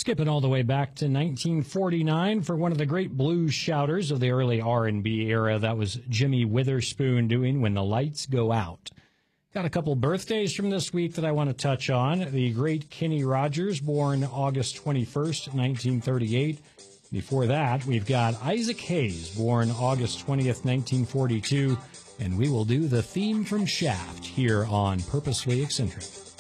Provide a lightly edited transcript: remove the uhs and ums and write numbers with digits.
Skipping all the way back to 1949 for one of the great blues shouters of the early R&B era. That was Jimmy Witherspoon doing When the Lights Go Out. Got a couple birthdays from this week that I want to touch on. The great Kenny Rogers, born August 21st, 1938. Before that, we've got Isaac Hayes, born August 20th, 1942. And we will do the theme from Shaft here on Purposely Eccentric.